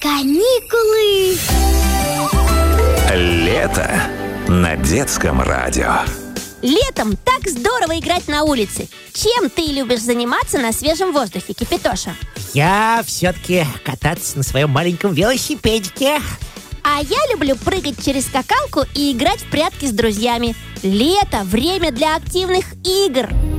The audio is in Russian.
Каникулы. Лето на детском радио. Летом так здорово играть на улице. Чем ты любишь заниматься на свежем воздухе, Кипятоша? Я все-таки кататься на своем маленьком велосипедике. А я люблю прыгать через скакалку и играть в прятки с друзьями. Лето – время для активных игр.